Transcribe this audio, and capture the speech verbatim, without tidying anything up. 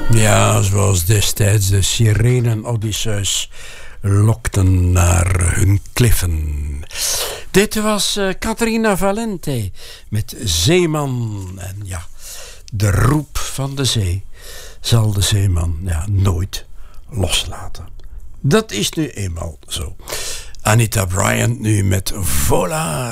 Ja, zoals destijds de sirenen Odysseus lokten naar hun kliffen. Dit was uh, Caterina Valente met Zeeman. En ja, de roep van de zee zal de zeeman ja, nooit loslaten. Dat is nu eenmaal zo. Anita Bryant nu met Vola.